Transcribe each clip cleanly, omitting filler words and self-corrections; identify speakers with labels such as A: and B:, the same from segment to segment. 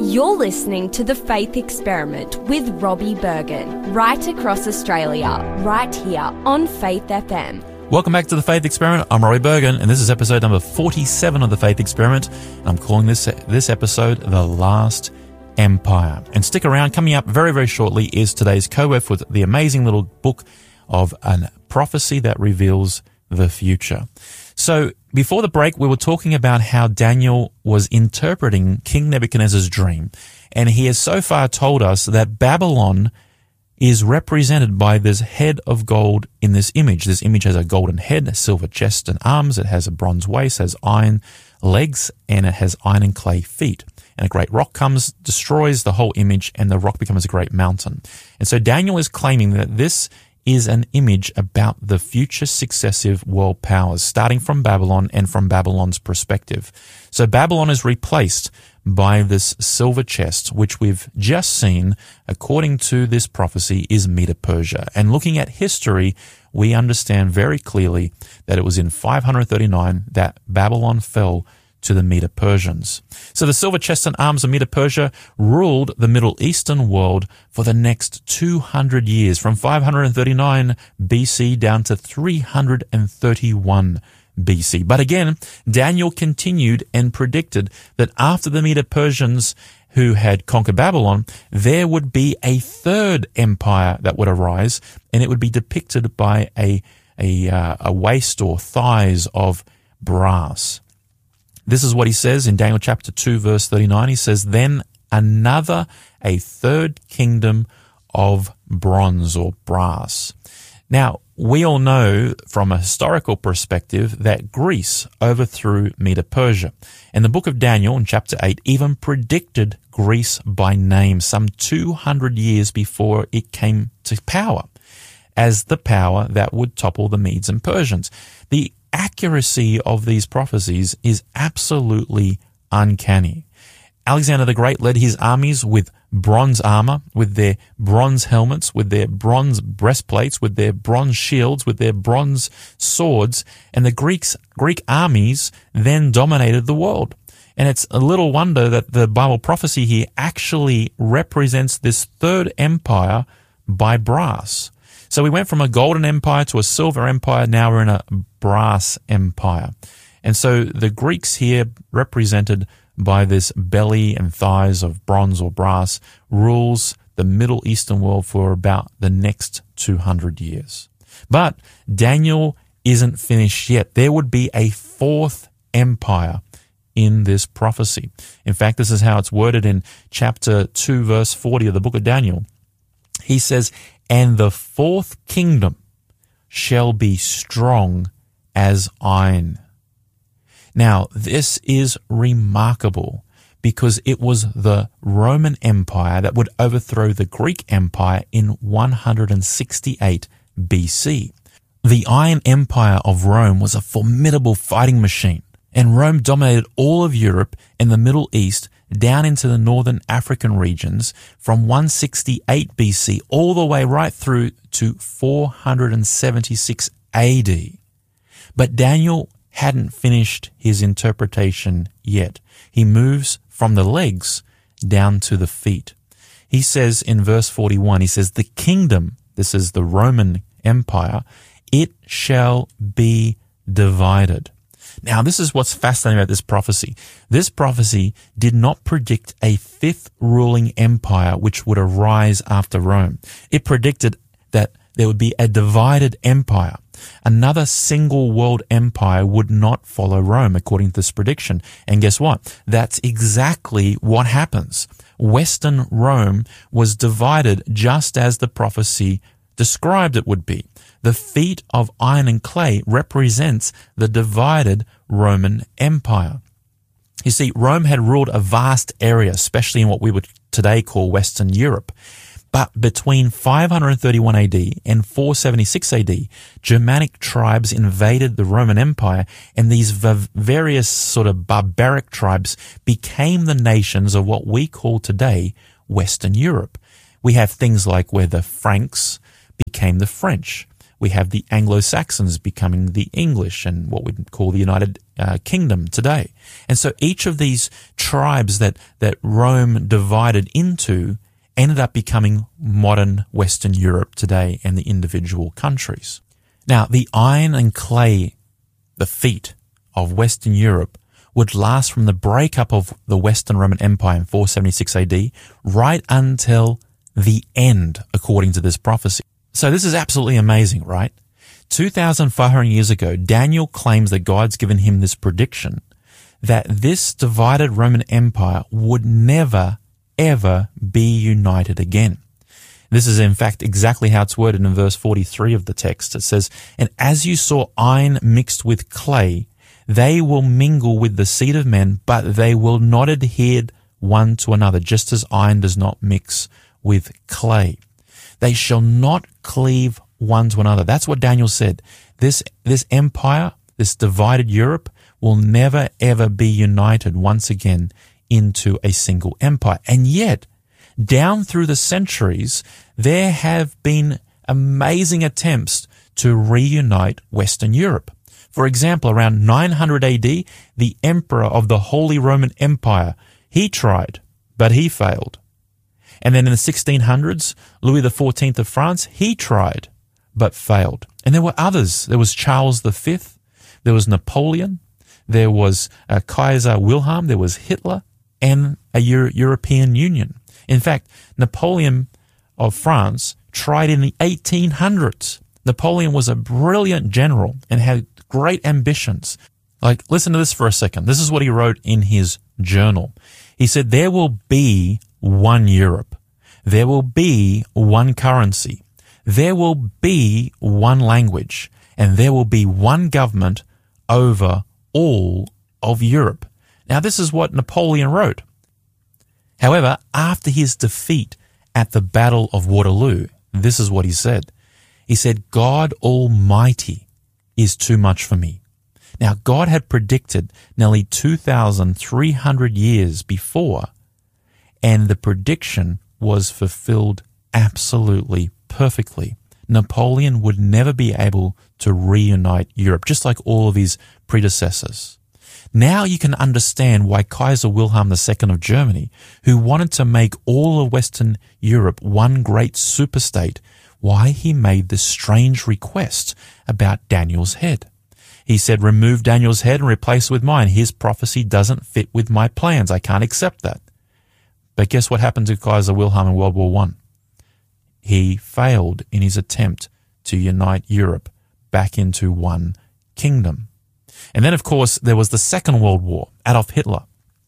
A: You're listening to The Faith Experiment with Robbie Bergen, right across Australia, right here on Faith FM.
B: Welcome back to The Faith Experiment. I'm Robbie Bergen, and this is episode number 47 of The Faith Experiment. I'm calling this episode The Last Empire. And stick around, coming up very, very shortly is today's co-ef with the amazing little book of a prophecy that reveals the future. So before the break, we were talking about how Daniel was interpreting King Nebuchadnezzar's dream. And he has so far told us that Babylon is represented by this head of gold in this image. This image has a golden head, a silver chest and arms. It has a bronze waist, has iron legs, and it has iron and clay feet. And a great rock comes, destroys the whole image, and the rock becomes a great mountain. And so Daniel is claiming that this is an image about the future successive world powers, starting from Babylon and from Babylon's perspective. So Babylon is replaced by this silver chest, which we've just seen, according to this prophecy, is Medo-Persia. And looking at history, we understand very clearly that it was in 539 that Babylon fell to the Medo-Persians. So the silver chest and arms of Medo-Persia ruled the Middle Eastern world for the next 200 years, from 539 BC down to 331 BC. But again, Daniel continued and predicted that after the Medo-Persians who had conquered Babylon, there would be a third empire that would arise, and it would be depicted by a waist or thighs of brass. This is what he says in Daniel chapter 2, verse 39. He says, "Then a third kingdom of bronze or brass." Now, we all know from a historical perspective that Greece overthrew Medo-Persia. And the book of Daniel in chapter 8 even predicted Greece by name some 200 years before it came to power as the power that would topple the Medes and Persians. The accuracy of these prophecies is absolutely uncanny. Alexander the Great led his armies with bronze armor, with their bronze helmets, with their bronze breastplates, with their bronze shields, with their bronze swords, and the Greek armies then dominated the world. And it's a little wonder that the Bible prophecy here actually represents this third empire by brass. So we went from a golden empire to a silver empire. Now we're in a brass empire. And so the Greeks here, represented by this belly and thighs of bronze or brass, rules the Middle Eastern world for about the next 200 years. But Daniel isn't finished yet. There would be a fourth empire in this prophecy. In fact, this is how it's worded in chapter 2, verse 40 of the book of Daniel. He says, "And the fourth kingdom shall be strong as iron." Now, this is remarkable because it was the Roman Empire that would overthrow the Greek Empire in 168 BC. The Iron Empire of Rome was a formidable fighting machine, and Rome dominated all of Europe and the Middle East down into the northern African regions from 168 BC all the way right through to 476 AD. But Daniel hadn't finished his interpretation yet. He moves from the legs down to the feet. He says in verse 41, he says, "The kingdom," this is the Roman Empire, "it shall be divided." Now, this is what's fascinating about this prophecy. This prophecy did not predict a fifth ruling empire which would arise after Rome. It predicted that there would be a divided empire. Another single world empire would not follow Rome, according to this prediction. And guess what? That's exactly what happens. Western Rome was divided just as the prophecy described it would be. The feet of iron and clay represents the divided Roman Empire. You see, Rome had ruled a vast area, especially in what we would today call Western Europe. But between 531 AD and 476 AD, Germanic tribes invaded the Roman Empire, and these various sort of barbaric tribes became the nations of what we call today Western Europe. We have things like where the Franks became the French. we have the Anglo-Saxons becoming the English and what we'd call the United Kingdom today. And so each of these tribes that Rome divided into ended up becoming modern Western Europe today and the individual countries. Now, the iron and clay, the feet of Western Europe, would last from the breakup of the Western Roman Empire in 476 AD right until the end, according to this prophecy. So this is absolutely amazing, right? 2,500 years ago, Daniel claims that God's given him this prediction that this divided Roman Empire would never, ever be united again. This is in fact exactly how it's worded in verse 43 of the text. It says, "And as you saw iron mixed with clay, they will mingle with the seed of men, but they will not adhere one to another, just as iron does not mix with clay. They shall not cleave one to another." That's what Daniel said. This empire, this divided Europe, will never ever be united once again into a single empire. And yet, down through the centuries, there have been amazing attempts to reunite Western Europe. For example, around 900 AD, the emperor of the Holy Roman Empire, he tried, but he failed. And then in the 1600s, Louis XIV of France, he tried, but failed. And there were others. There was Charles V, there was Napoleon, there was Kaiser Wilhelm, there was Hitler, and a European Union. In fact, Napoleon of France tried in the 1800s. Napoleon was a brilliant general and had great ambitions. Like, listen to this for a second. This is what he wrote in his journal. He said, "There will be one Europe. There will be one currency. There will be one language. And there will be one government over all of Europe." Now, this is what Napoleon wrote. However, after his defeat at the Battle of Waterloo, this is what he said. He said, "God Almighty is too much for me." Now, God had predicted nearly 2,300 years before, and the prediction was fulfilled absolutely perfectly. Napoleon would never be able to reunite Europe, just like all of his predecessors. Now you can understand why Kaiser Wilhelm II of Germany, who wanted to make all of Western Europe one great superstate, why he made this strange request about Daniel's head. He said, "Remove Daniel's head and replace it with mine. His prophecy doesn't fit with my plans. I can't accept that." But guess what happened to Kaiser Wilhelm in World War I? He failed in his attempt to unite Europe back into one kingdom. And then, of course, there was the Second World War, Adolf Hitler.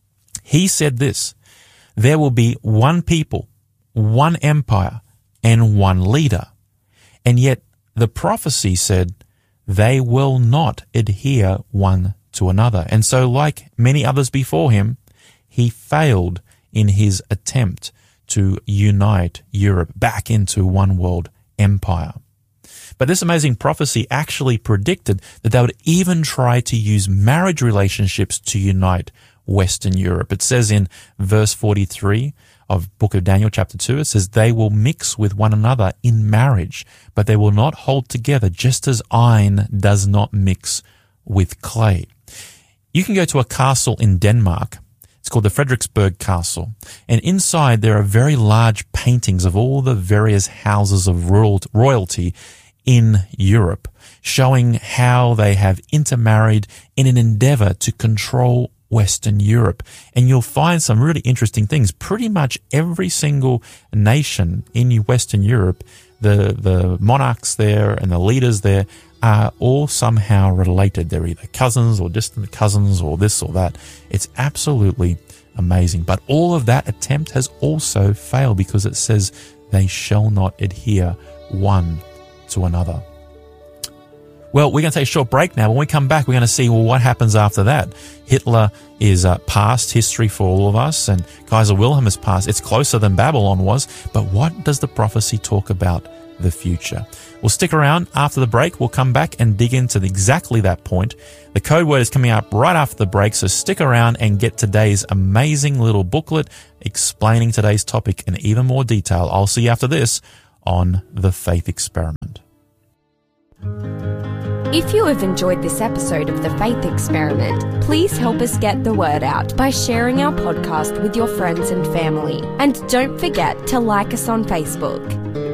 B: He said this, "There will be one people, one empire, and one leader." And yet the prophecy said they will not adhere one to another. And so, like many others before him, he failed in his attempt to unite Europe back into one world empire. But this amazing prophecy actually predicted that they would even try to use marriage relationships to unite Western Europe. It says in verse 43 of Book of Daniel chapter 2, it says, "They will mix with one another in marriage, but they will not hold together, just as iron does not mix with clay." You can go to a castle in Denmark. It's called the Frederiksberg Castle. And inside there are very large paintings of all the various houses of royalty in Europe, showing how they have intermarried in an endeavor to control Western Europe. And you'll find some really interesting things. Pretty much every single nation in Western Europe, the monarchs there and the leaders there are all somehow related. They're either cousins or distant cousins or this or that. It's absolutely amazing. But all of that attempt has also failed because it says they shall not adhere one to another. Well, we're going to take a short break now. When we come back, we're going to see, well, what happens after that? Hitler is past history for all of us, and Kaiser Wilhelm is past. It's closer than Babylon was, but what does the prophecy talk about the future? Well, stick around. After the break, we'll come back and dig into exactly that point. The code word is coming up right after the break, so stick around and get today's amazing little booklet explaining today's topic in even more detail. I'll see you after this on The Faith Experiment.
A: If you have enjoyed this episode of The Faith Experiment, please help us get the word out by sharing our podcast with your friends and family. And don't forget to like us on Facebook.